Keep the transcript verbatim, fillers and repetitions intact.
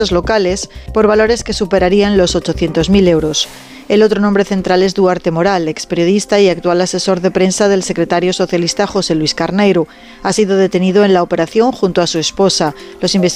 locales por valores que superarían los ochocientos mil euros. El otro nombre central es Duarte Moral, experiodista y actual asesor de prensa del secretario socialista José Luis Carneiro. Ha sido detenido en la operación junto a su esposa. Los